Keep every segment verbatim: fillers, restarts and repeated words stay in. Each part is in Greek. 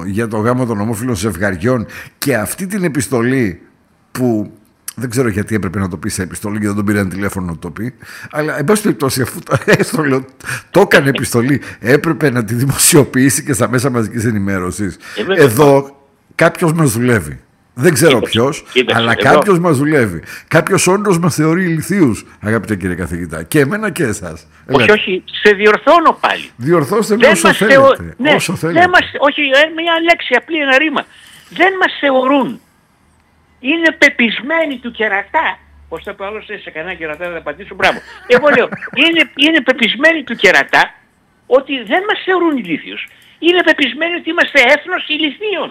για το γάμο των ομόφυλων ζευγαριών και αυτή την επιστολή που δεν ξέρω γιατί έπρεπε να το πει σε επιστολή γιατί δεν τον πήρε ένα τηλέφωνο να το πει, αλλά εν πάση περιπτώσει αφού το έστω, το έκανε επιστολή, έπρεπε να τη δημοσιοποιήσει και στα μέσα μαζικής ενημέρωσης. Ε, εδώ κάποιος μας δουλεύει. Δεν ξέρω ποιος, αλλά κάποιος μας δουλεύει. Κάποιος όντως μας θεωρεί ηλιθίους, αγαπητέ κύριε καθηγητά. Και εμένα και εσάς. Όχι, όχι, σε διορθώνω πάλι. Διορθώστε με όσο θέλετε. Θεω... Ναι, όσο θέλετε. Δεν μας... Όχι, μια λέξη, απλή ένα ρήμα. Δεν μας θεωρούν. Είναι πεπισμένοι του κερατά. Πώς θα πω άλλος σε κανένα κερατά θα απαντήσω, μπράβο. Εγώ λέω, είναι, είναι πεπισμένοι του κερατά ότι δεν μας θεωρούν ηλίθιους. Είναι πεπισμένοι ότι είμαστε έθνος ηλιθίων.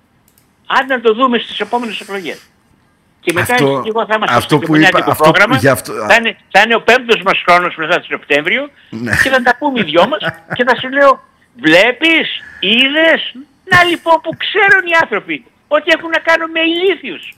Αν να το δούμε στις επόμενες εκλογές. Και μετά αυτό, εγώ θα είμαστε στο κοινωνικό πρόγραμμα. Αυτό, θα, είναι, θα είναι ο πέμπτος μας χρόνος μετά τον Σεπτέμβριο ναι. Και θα τα πούμε οι δυο μας και θα σου λέω, βλέπεις, είδες, να λοιπόν που ξέρουν οι άνθρωποι ότι έχουν να κάνουν με ηλίθιους.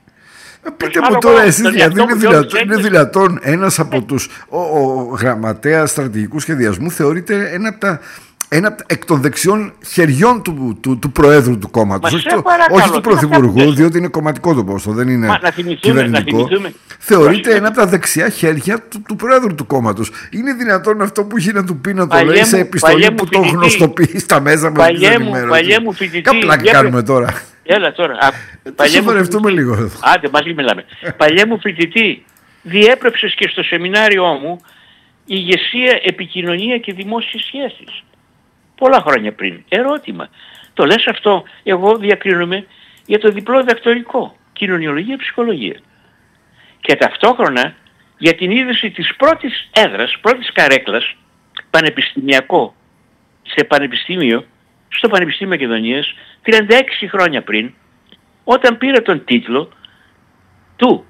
Πείτε μου τώρα εσείς, δηλαδή είναι δυνατόν, είναι δυνατόν ένας από τους ο, ο γραμματέας στρατηγικού σχεδιασμού θεωρείται ένα από τα ένα εκ των δεξιών χεριών του, του, του Προέδρου του κόμματος. Όχι, όχι του Πρωθυπουργού, διότι είναι κομματικό το πόστο, δεν είναι Μα, να θυμηθούμε, κυβερνητικό. Να Θεωρείται Πώς, ένα από τα δεξιά χέρια του, του Προέδρου του κόμματος. Είναι δυνατόν αυτό που έχει να του πει να το λέει σε επιστολή που τον γνωστοποιεί στα μέσα με την ενημέρωση. Κάπλα κάνουμε τώρα. Έλα τώρα. Θα σοβαρευτούμε λίγο. Άντε, μαζί μιλάμε. Παλιέ μου φοιτητή, διέπρεψες και στο σεμινάριό μου ηγεσία, επικοινωνία και δημόσιες σχέσεις. Πολλά χρόνια πριν. Ερώτημα. Το λες αυτό, εγώ διακρίνομαι για το διπλό διδακτορικό. Κοινωνιολογία, ψυχολογία. Και ταυτόχρονα για την είδηση της πρώτης έδρας, πρώτης καρέκλας, πανεπιστημιακό, σε πανεπιστήμιο, στο Πανεπιστήμιο Μακεδονίας, τριάντα έξι χρόνια πριν, όταν πήρα τον τίτλο του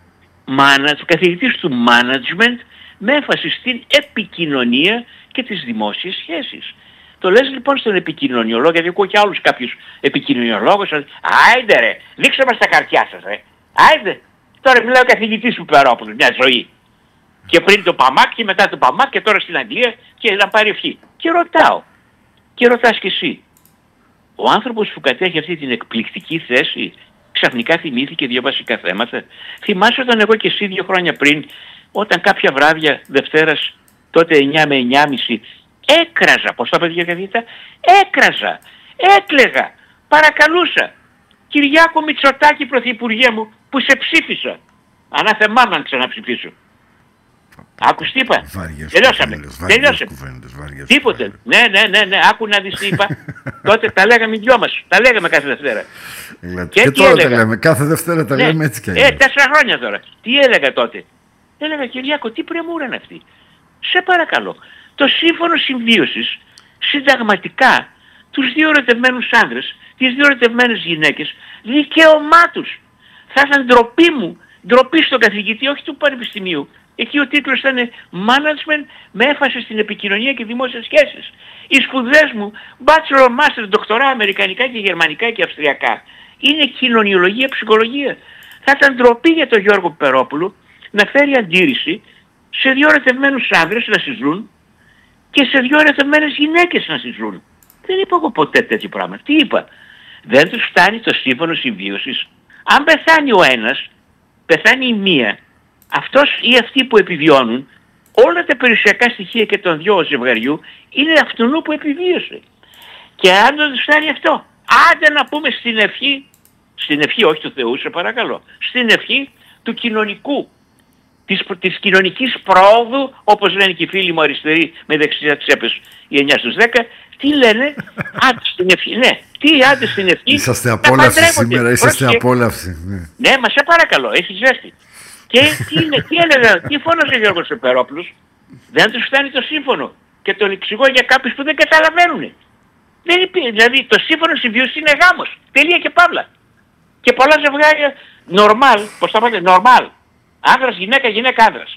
καθηγητής του management με έμφαση στην επικοινωνία και τις δημόσιες σχέσεις. Το λες λοιπόν στον επικοινωνιολόγο, γιατί ακούω και άλλους κάποιους επικοινωνιολόγους, άιντε ρε, δείξτε μας τα χαρτιά σας ρε, άιντε. Τώρα μιλάει ο καθηγητής του Περόπουλου, μια ζωή. Και πριν το ΠΑΜΑΚ και μετά το ΠΑΜΑΚ και τώρα στην Αγγλία και να πάρει ευχή. Και ρωτάω, και ρωτάς κι εσύ, ο άνθρωπος που κατέχει αυτή την εκπληκτική θέση ξαφνικά θυμήθηκε δύο βασικά θέματα. Θυμάσαι όταν εγώ και εσύ δύο χρόνια πριν, όταν κάποια βράδια Δευτέρας, τότε εννιά με εννιά και μισή, έκραζα, πώς τα παιδιά καθηγητά, έκραζα, έκλαιγα, παρακαλούσα. Κυριάκο Μητσοτάκη Πρωθυπουργέ μου που σε ψήφισα. Ανάθεμά με αν ξαναψηφίσω. Άκους τι είπα. Τελειώσαμε. Τελειώσαμε. Τίποτε. Ναι, ναι, ναι, ναι. Άκου να δεις τι είπα. Τότε τα λέγαμε οι δυο μας. Τα λέγαμε κάθε Δευτέρα. Και, και τώρα έλεγα. Τα λέμε. Κάθε Δευτέρα τα ναι. λέμε έτσι κι αλλιώς. Ε, τέσσερα χρόνια τώρα. Τι έλεγα τότε. Έλεγα Κυριάκο, τι πρεμούρα είναι αυτή. Σε παρακαλώ. Το σύμφωνο συμβίωσης συνταγματικά τους δύο ερωτευμένους άνδρες, τις δύο ερωτευμένες γυναίκες, δικαίωμά τους. Θα ήταν ντροπή μου, ντροπή στον καθηγητή, όχι του πανεπιστημίου. Εκεί ο τίτλος ήταν Management με έμφαση στην επικοινωνία και δημόσιες σχέσεις. Οι σπουδές μου, Bachelor, Master, Δοκτορά, Αμερικανικά και Γερμανικά και Αυστριακά, είναι κοινωνιολογία, ψυχολογία. Θα ήταν ντροπή για τον Γιώργο Περόπουλο να φέρει αντίρρηση σε δύο ερωτευμένους άνδρες να συζούν και σε δύο ερωτευμένες γυναίκες να συζούν. Δεν είπα εγώ ποτέ τέτοιο πράγμα. Τι είπα. Δεν τους φτάνει το σύμφωνο συμβίωσης. Αν πεθάνει ο ένας, πεθάνει η μία, αυτός ή αυτοί που επιβιώνουν, όλα τα περιουσιακά στοιχεία και των δυο ζευγαριού είναι αυτού που επιβίωσε. Και αν δεν τους φτάνει αυτό, άντε να πούμε στην ευχή, στην ευχή όχι του Θεού σε παρακαλώ, στην ευχή του κοινωνικού, της, της κοινωνικής πρόοδου, όπως λένε και οι φίλοι μου αριστεροί με δεξιά τσέπες οι εννιά στους δέκα, τι λένε, άντε στην ευχή, ναι, τι άντε στην ευχή. Είσαστε απόλαυση σήμερα, είσαστε απόλαυση. Ναι. ναι, μα σε παρακαλώ, έχει ζέστη. Και τι, είναι, τι έλεγα, τι φώναζε ο Γιώργος Περόπουλος, δεν τους φτάνει το σύμφωνο. Και τον εξηγώ για κάποιους που δεν καταλαβαίνουν. Δεν υπήρχε, δηλαδή το σύμφωνο συμβίωσης είναι γάμος, τελεία και παύλα. Και πολλά ζευγάρια, normal, πώς θα πάτε, normal. Άνδρας, γυναίκα, γυναίκα, άνδρας.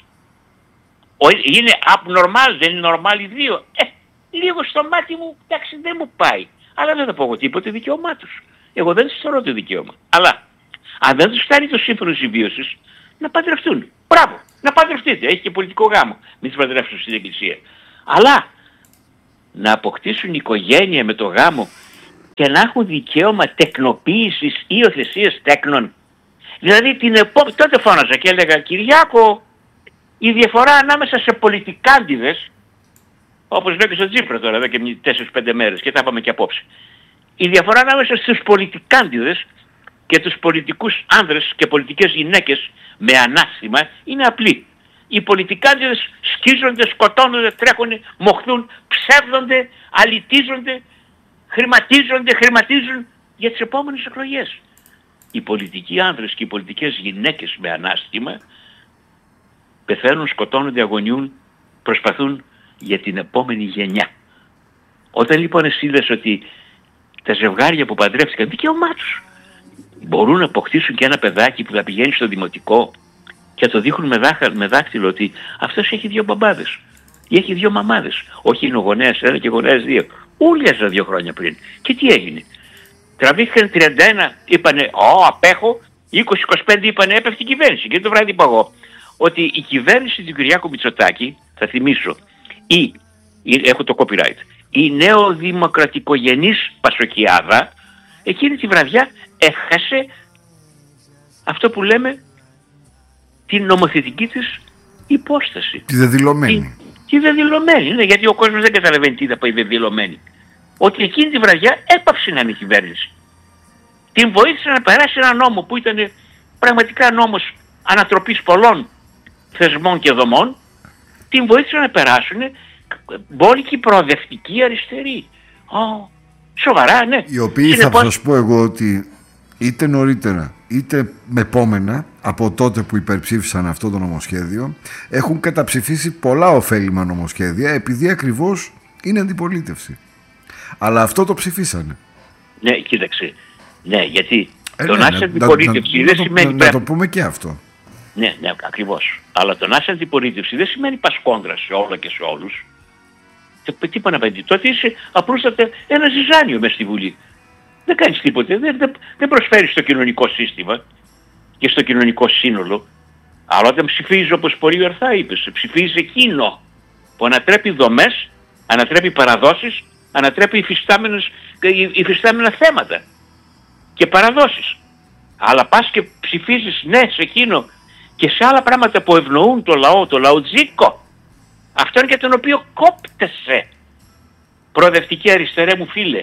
Ο, είναι abnormal, δεν είναι normal οι δύο. Ε, λίγο στο μάτι μου, εντάξει δεν μου πάει. Αλλά δεν θα πω εγώ τίποτε δικαίωμά τους. Εγώ δεν τους θεωρώ το δικαίωμα. Αλλά, αν δεν τους φτάνει το σύμφωνο συμβίωσης, να παντρευτούν. Μπράβο, να παντρευτείτε. Έχει και πολιτικό γάμο. Μην τους παντρεύσουν στην εκκλησία. Αλλά, να αποκτήσουν οικογένεια με το γάμο και να έχουν δικαίωμα τεκνοποίησης ή υιοθεσίας τέκνων. Δηλαδή την επό... τότε φώναζα και έλεγα, Κυριάκο, η διαφορά ανάμεσα σε πολιτικάντιδες, όπως λέω και στο Τσίπρα τώρα εδώ και τέσσερις πέντε μέρες και τα είπαμε και απόψε, η διαφορά ανάμεσα στους πολιτικάντιδες και τους πολιτικούς άνδρες και πολιτικές γυναίκες με ανάστημα είναι απλή. Οι πολιτικάντιδες σκίζονται, σκοτώνονται, τρέχουν, μοχθούν, ψεύδονται, αλητίζονται, χρηματίζονται, χρηματίζουν για τις επόμενες εκλογές. Οι πολιτικοί άνδρες και οι πολιτικές γυναίκες με ανάστημα πεθαίνουν, σκοτώνονται, αγωνιούν, προσπαθούν για την επόμενη γενιά. Όταν λοιπόν εσύ λες ότι τα ζευγάρια που παντρεύτηκαν, δικαίωμά τους, μπορούν να αποκτήσουν και ένα παιδάκι που θα πηγαίνει στο δημοτικό και θα το δείχνουν με, δάχα, με δάκτυλο ότι αυτός έχει δύο μπαμπάδες ή έχει δύο μαμάδες. Όχι είναι ο γονέας ένα και ο γονέας δύο. Ούλιαζα δύο χρόνια πριν. Και τι έγινε? Τραβήθηκαν τριάντα ένα, είπανε «Ω, απέχω», είκοσι είκοσι πέντε είπανε «Έπεφτε η κυβέρνηση». Και το βράδυ είπα εγώ ότι η κυβέρνηση του Κυριάκου Μητσοτάκη, θα θυμίσω, ή, ή έχω το copyright, η νεοδημοκρατικογενής Πασοκιάδα, εκείνη τη βραδιά έχασε αυτό που λέμε την νομοθετική της υπόσταση. Τη δεδηλωμένη. Τη, τη δεδηλωμένη, ναι, γιατί ο κόσμος δεν καταλαβαίνει τι θα πει δεδηλωμένη. Ότι εκείνη τη βραδιά έπαυσε να είναι η κυβέρνηση. Την βοήθησε να περάσει ένα νόμο που ήταν πραγματικά νόμος ανατροπής πολλών θεσμών και δομών. Την βοήθησε να περάσουν μπόλικοι προοδευτικοί αριστεροί. Oh, σοβαρά, ναι. Οι οποίοι Συνεπώς... θα σας πω εγώ ότι είτε νωρίτερα είτε μεπόμενα από τότε που υπερψήφισαν αυτό το νομοσχέδιο έχουν καταψηφίσει πολλά ωφέλιμα νομοσχέδια επειδή ακριβώς είναι αντιπολίτευση. Αλλά αυτό το ψηφίσανε. Ναι, κοίταξε. Ναι, γιατί ε, το ναι, να είσαι αντιπολίτευση δεν να, σημαίνει... Να, να το πούμε και αυτό. Ναι, ναι, ακριβώς. Αλλά το να είσαι αντιπολίτευση δεν σημαίνει πας κόντρα σε όλα και σε όλους. Τι είπα να πέντε. Τότε είσαι απλούστατα ένα ζυζάνιο μες στη Βουλή. Δεν κάνεις τίποτε. Δεν, δεν, δεν προσφέρεις στο κοινωνικό σύστημα και στο κοινωνικό σύνολο. Αλλά όταν ψηφίζεις, όπως πολύ ορθά είπες, ψηφίζεις εκείνο που ανατρέπει δομές, ανατρέπει παραδόσεις, ανατρέπει υφιστάμενα θέματα και παραδόσεις. Αλλά πας και ψηφίζεις ναι σε εκείνο και σε άλλα πράγματα που ευνοούν το λαό, το λαοτζίκο. Αυτό είναι για τον οποίο κόπτεσαι, προοδευτική αριστερέ μου φίλε.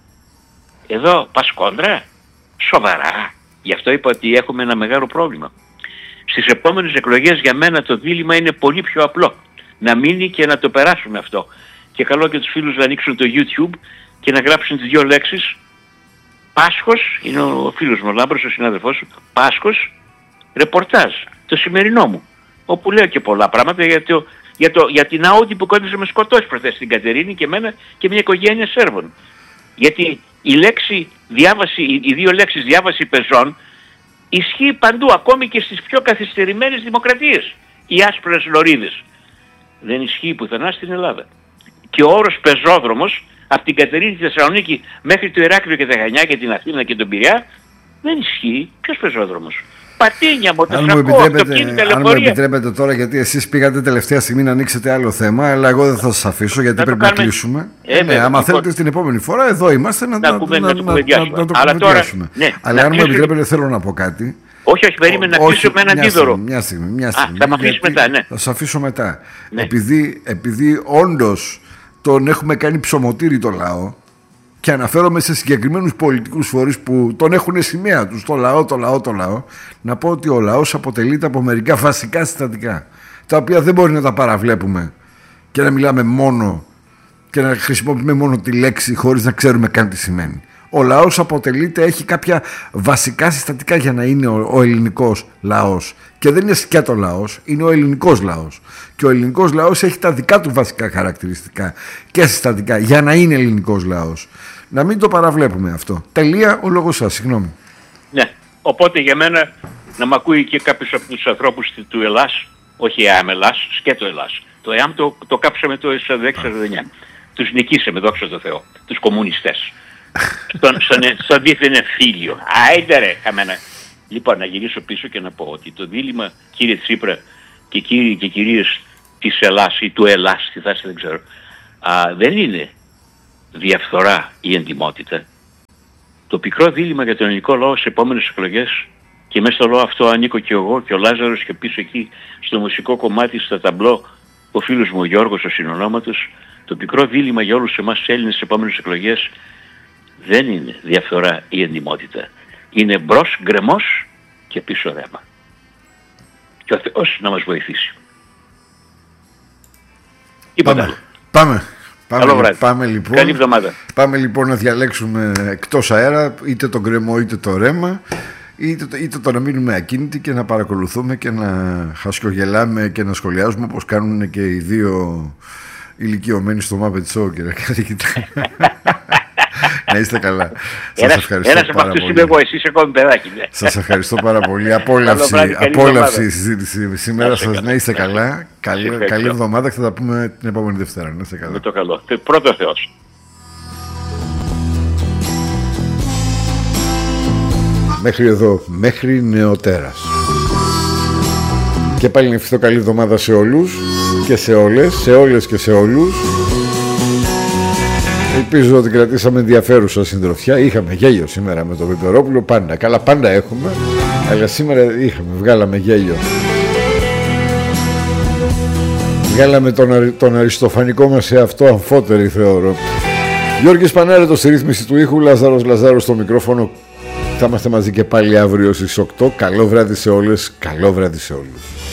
Εδώ πας κόντρα, σοβαρά. Γι' αυτό είπα ότι έχουμε ένα μεγάλο πρόβλημα. Στις επόμενες εκλογές για μένα το δίλημμα είναι πολύ πιο απλό. Να μείνει και να το περάσουμε αυτό. Και καλό και τους φίλους να ανοίξουν το YouTube και να γράψουν τις δύο λέξεις. Πάσχος, είναι ο φίλος μου ο Λάμπρος, ο συνάδελφός σου, Πάσχος, ρεπορτάζ, το σημερινό μου. Όπου λέω και πολλά πράγματα για, το, για, το, για την Audi που κόντιζε με σκοτώσει προχθές στην Κατερίνη και εμένα και μια οικογένεια Σέρβων. Γιατί η λέξη διάβαση, οι δύο λέξεις διάβαση πεζών ισχύει παντού, ακόμη και στις πιο καθυστερημένες δημοκρατίες. Οι άσπρες λωρίδες. Δεν ισχύει πουθενά στην Ελλάδα. Και ο όρος πεζόδρομος από την Κατερίνη τη Θεσσαλονίκη μέχρι το Ηράκλειο και τα Χανιά και την Αθήνα και τον Πειραιά δεν ισχύει. Ποιος πεζόδρομος? Πατίνια, μοτοσακό, αυτοκίνητα, λεωφορεία. Αν μου επιτρέπετε τώρα, γιατί εσείς πήγατε τελευταία στιγμή να ανοίξετε άλλο θέμα, αλλά εγώ δεν θα σας αφήσω γιατί πρέπει να κλείσουμε. Ε, ναι, άμα θέλετε στην επόμενη φορά, εδώ είμαστε να το κουβεντιάσουμε. Αλλά αν μου επιτρέπετε, θέλω να πω κάτι. Όχι, όχι, περίμενε να αφήσω με έναν αντίδωρο. Μια στιγμή, μια στιγμή. Θα με αφήσεις μετά, ναι. Θα σας αφήσω μετά. Επειδή, επειδή όντως τον έχουμε κάνει ψωμοτήρι το λαό και αναφέρομαι σε συγκεκριμένους πολιτικούς φορείς που τον έχουν σημαία τους, το λαό, το λαό, το λαό, να πω ότι ο λαός αποτελείται από μερικά βασικά συστατικά, τα οποία δεν μπορεί να τα παραβλέπουμε και να μιλάμε μόνο και να χρησιμοποιούμε μόνο τη λέξη χωρίς να ξέρουμε καν τι σημαίνει. Ο λαός αποτελείται, έχει κάποια βασικά συστατικά για να είναι ο, ο ελληνικός λαός. Και δεν είναι σκέτο λαός, είναι ο ελληνικός λαός. Και ο ελληνικός λαός έχει τα δικά του βασικά χαρακτηριστικά και συστατικά για να είναι ελληνικός λαός. Να μην το παραβλέπουμε αυτό. Τελεία ο λόγος σας, συγγνώμη. Ναι, οπότε για μένα να μ' ακούει και κάποιος από τους ανθρώπους του Ελλάς, όχι ΕΑΜ Ελλάς, σκέτο Ελλάς. Το ΕΑΜ το, το κάψαμε το σαράντα έξι σαράντα εννιά. Τους νικήσαμε, δόξα τω Θεώ, τους κομμουνιστές. στον, στον, στον δίθεν εμφύλιο. Άιντε ρε, χαμένα. Λοιπόν, να γυρίσω πίσω και να πω ότι το δίλημμα, κύριε Τσίπρα και κύριοι και κυρίες της Ελλάς ή του Ελλάς, τι θα είστε δεν ξέρω, α, δεν είναι διαφθορά ή εντιμότητα. Το πικρό δίλημμα για τον ελληνικό λαό στις επόμενες εκλογές, και μέσα στο λαό αυτό ανήκω και εγώ και ο Λάζαρος, και πίσω εκεί στο μουσικό κομμάτι, στα ταμπλό, ο φίλος μου ο Γιώργος, ο συνονόματος, το πικρό δίλημμα για όλους εμάς τους Έλληνες στις επόμενες εκλογές δεν είναι διαφθορά ή εντιμότητα. Είναι μπρος γκρεμός και πίσω ρέμα. Και ο Θεός να μας βοηθήσει. Πάμε. Πάμε. Πάμε, πάμε, λοιπόν, Καλή εβδομάδα. Πάμε λοιπόν να διαλέξουμε εκτός αέρα είτε το γκρεμό είτε το ρέμα, είτε το, είτε το να μείνουμε ακίνητοι και να παρακολουθούμε και να χασκογελάμε και να σχολιάζουμε όπως κάνουν και οι δύο ηλικιωμένοι στο Muppet Show, κύριε καθηγητά. Να είστε καλά. Σας ευχαριστώ ένας από αυτούς είμαι εγώ, εσύ είσαι ακόμη παιδάκι. Ναι. Σας ευχαριστώ πάρα πολύ. Απόλαυση, βράδυ, απόλαυση η συζήτηση σήμερα σας. Να είστε καλά. Καλή, καλή εβδομάδα και θα τα πούμε την επόμενη Δευτέρα. Να είστε καλά. Με το καλό. Πρώτο Θεός. Μέχρι εδώ, μέχρι νεοτέρας. Και πάλι να ευχηθώ καλή εβδομάδα σε όλους και σε όλες, σε όλες και σε όλους. Ελπίζω ότι κρατήσαμε ενδιαφέρουσα συντροφιά. Είχαμε γέλιο σήμερα με τον Πιπερόπουλο, πάντα. Καλά, πάντα έχουμε. Αλλά σήμερα είχαμε, βγάλαμε γέλιο. Βγάλαμε τον, τον αριστοφανικό μας σε αυτό αμφότερη, θεωρώ. Γιώργης Πανάρετος στη ρύθμιση του ήχου, Λάζαρος Λαζάρος στο μικρόφωνο. Θα είμαστε μαζί και πάλι αύριο στις οκτώ. Καλό βράδυ σε όλες, καλό βράδυ σε όλους.